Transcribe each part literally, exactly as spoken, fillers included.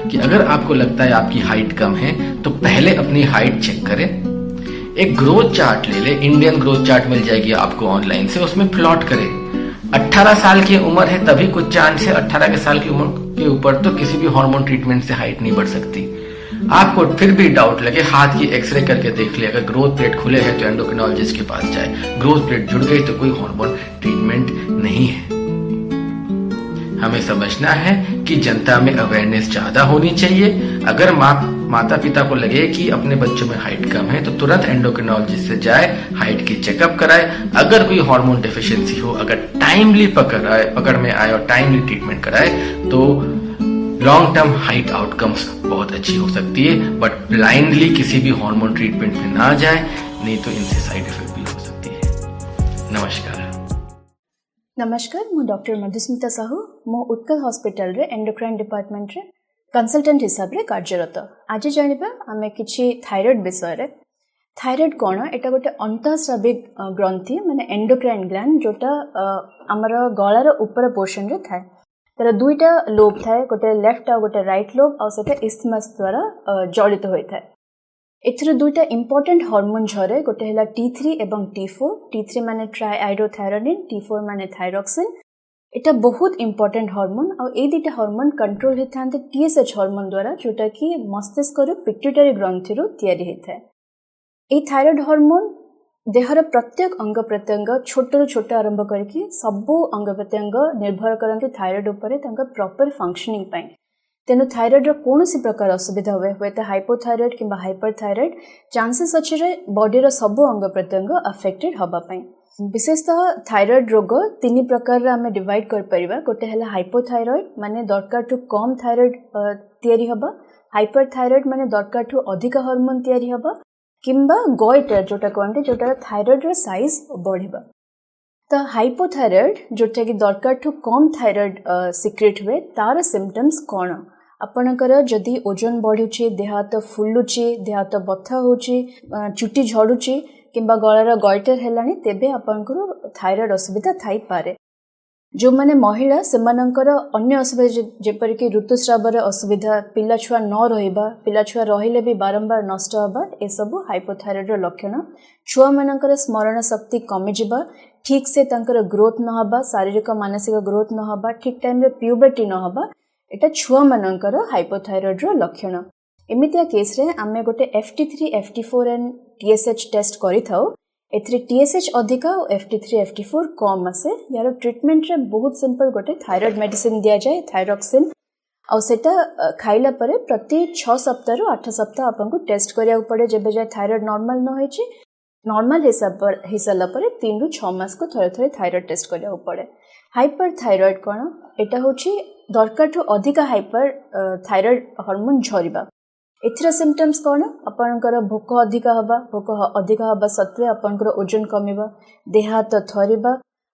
कि अगर आपको लगता है आपकी हाइट कम है तो पहले अपनी हाइट चेक करें। एक ग्रोथ चार्ट ले ले, इंडियन ग्रोथ चार्ट मिल जाएगी आपको ऑनलाइन से, उसमें प्लॉट करें। अठारह साल की उम्र है तभी कुछ चांस है, अठारह के साल की उम्र के ऊपर तो किसी भी हार्मोन ट्रीटमेंट से हाइट नहीं बढ़ सकती। आपको फिर भी डाउट लगे, हाथ की एक्सरे करके देख ले, अगर ग्रोथ प्लेट खुले हैं तो एंडोक्रिनोलॉजिस्ट के पास जाए, ग्रोथ प्लेट जुड़ गई तो कोई हार्मोन ट्रीटमेंट नहीं है। हमें समझना है कि जनता में अवेयरनेस ज्यादा होनी चाहिए। अगर माँ माता पिता को लगे कि अपने बच्चों में हाइट कम है तो तुरंत एंडोक्रिनोलॉजिस्ट से जाए, हाइट की चेकअप कराए। अगर कोई हार्मोन डेफिशिएंसी हो, अगर टाइमली पकड़ आए पकड़ में आए और टाइमली ट्रीटमेंट कराए तो लॉन्ग टर्म हाइट आउटकम्स बहुत अच्छी हो सकती है। बट ब्लाइंडली किसी भी हार्मोन ट्रीटमेंट में ना जाए, नहीं तो इनसे साइड इफेक्ट भी हो सकती है। नमस्कार। नमस्कार, मु डॉक्टर मधुस्मिता साहू, मु उत्कल हॉस्पिटल रे एंडोक्राइन डिपार्टमेंट रे कंसल्टेंट हिसाब रे कार्यरत। आज जानिबा आमे किछि थायराइड विषय रे। थायराइड कोन? एटा गोटे अंतःस्रावी ग्रंथि माने एंडोक्राइन ग्लैंड जोटा हमर गळार ऊपर पोर्शन रे थाए। तर दुईटा लोब थाए, गोटे लेफ्ट आ गोटे राइट लोब, आ सेटा इस्थमस द्वारा जड़ित होई थाए। एथरे दुईटा इंपोर्टेंट हार्मोन झरे, गोटे हैला टी थ्री एवं टी फोर। टी थ्री माने ट्राइआयोडोथायरोनिन, टी फोर माने थायरॉक्सिन। एटा बहुत इंपोर्टेंट हार्मोन आ ए दुईटा हार्मोन कंट्रोल हेथांते टीएसएच हार्मोन द्वारा, जोटा कि मस्तिष्क रो पिट्यूटरी ग्रंथि रो तयारी हेथाय। ए थायराइड हार्मोन देहर प्रत्येक अंग प्रत्यंग छोट छोट आरंभ करके सबु अंग प्रत्यंग निर्भर करते थायराइड उपरे तांका प्रॉपर फंक्शनिंग पाई। तेनु थायराइड रो कोनोसी प्रकार असुविधा हुए हुए तो हाइपोथायराइड किंबा हाइपरथायराइड चांसेस अछि रे बॉडी रो सबु अंग प्रत्यंग अफेक्टेड हबा पाई। विशेषतः थायराइड रोग तीन प्रकार रे हमें डिवाइड कर परिबा। गोटे हैला हाइपोथायराइड माने दरकार टू कम थायराइड तयारी हबा, हाइपरथायराइड माने दरकार टू अधिक हार्मोन तयारी हबा, किंबा गॉइटर जोटा कहते जोटा थायराइड रो साइज बढ़िबा। तो हाइपोथायराइड जोटा कि दरकार ठू कम थायराइड सिक्रेट हुए, तार सिम्पटम्स कौन? आपणकर जदि ओजन बढ़ुची, देह हाथ फुलुची, देह हाथ बथा होची, चुटी झड़ुची किंबा गଳାର गॉइटर हेलानी, तेबे आपणकर थायराइड असुविधा थाई पारे। जो माने महिला सेमानंकर अन्य असुविधा जेपर कि ऋतुस्रावर असुविधा, पिला छुआ न रहिबा, पिला छुआ रहिले भी बारंबार नष्ट हबा, ए सब हाइपोथायराइड रो लक्षण। छुआ मानकर स्मरण शक्ति कमी जिबा, ठीक से तांकर ग्रोथ न हबा, शारीरिक मानसिक ग्रोथ न हबा, ठीक टाइम रे प्यूबर्टी न हबा, एटा छुआ मानकर हाइपोथायराइड रो लक्षण। एमितिया केस रे आमे गोटे F T three, F T four and T S H test करि थाउ। एथरे टी एस एच अधिका और F T three, F T four कम आसे। यार ट्रीटमेंट रे बहुत सिंपल, गोटे थायराइड मेडिसिन दिया जाए, थायरॉक्सिन, और सेटा खाइला परे प्रति छह सप्ताह रु आठ सप्ताह आपनको टेस्ट करिया पड़े। जेबे जाय थायराइड नॉर्मल न होइची, नॉर्मल हिसाब पर हिसाला परे तीन रु छह मास को थरे थरे थायराइड टेस्ट करिया पड़े। हाइपरथायराइड कोन? एटा होची दरकार ठू अधिक हाइपर थायराइड हार्मोन झरिबा। एथरा सिम्पटम्स कौन? आपनकर भोक अधिक हबा, भोक अधिक हबा सत्वे आपनकर ओजन कमिबा, देह हाथ थरिबा,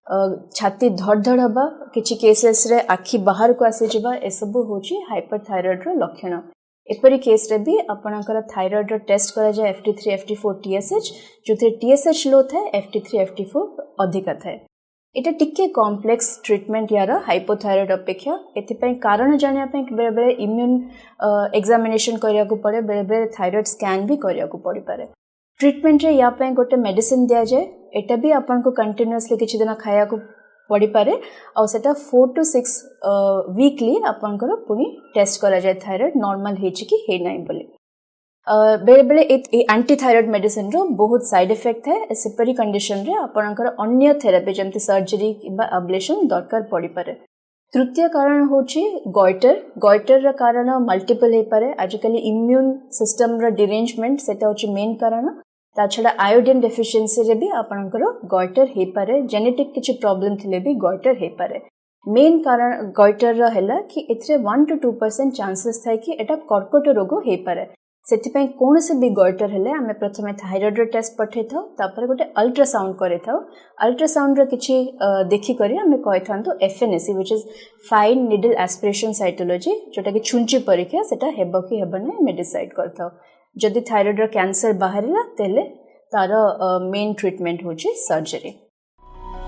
छाती धड़ धड़ हबा, किछि केसेस रे आखि बाहर को आसी जिबा, ए सब होची हाइपरथायराइड रो लक्षण। एपरि केस रे भी आपनकर थायराइड रो टेस्ट करा जाय F T three, F T four, T S H, जोथे T S H लो थाए, F T three, F T four अधिक थाए। एटा टिके कॉम्प्लेक्स ट्रीटमेंट यार हाइपोथायराइड अपेक्षा। एथिपई कारण जानिया पे बेले बेले इम्यून एग्जामिनेशन करिया को पड़े, बेले बेले थायराइड स्कैन भी करिया को पड़ी पारे। ट्रीटमेंट रे या पे गोटे मेडिसिन दिया जाए, एटा भी आपन को कंटीन्यूअसली किछि दिन खाया को पड़ी पारे, और सेटा फोर टू सिक्स वीकली आपन को पुनी टेस्ट करा जाए थायराइड नॉर्मल हेछि कि हे नै बोली। बेले बेले एंटी थायराइड मेडिसिन रो बहुत साइड इफेक्ट है। सेपरी कंडीशन रे आपनकर अन्य थेरेपी जमती सर्जरी किबा अब्लेशन दरकार पड़ी पारे। तृतीय कारण होची गॉइटर। गॉइटर रा कारण मल्टीपल हे पारे। आजकल इम्यून सिस्टम रा डिरेंजमेंट सेटा होची मेन कारण। ता छडा आयोडीन डेफिशिएंसी रे भी आपनकर गॉइटर हे पारे। जेनेटिक किछि प्रॉब्लम थिले भी गॉइटर हे पारे। मेन कारण गॉइटर रा हैला कि एथरे one two two percent chances थाय कि एटा कर्कट रोग हे पारे। सेथिपई कोन से भी गॉइटर हेले आमे प्रथमे थायराइड टेस्ट पठे थाउ, तापर गोटे अल्ट्रासाउंड करे थाउ। अल्ट्रासाउंड रो किछि देखि करी आमे कहि थांतो F N A C, which is fine needle aspiration cytology, जोटा कि छुंची परीक्षा सेटा हेबो कि हेबो नै मे डिसाइड करथाउ। जदि थायराइड रो कैंसर बाहरिला तेले तार मेन ट्रीटमेंट होची सर्जरी।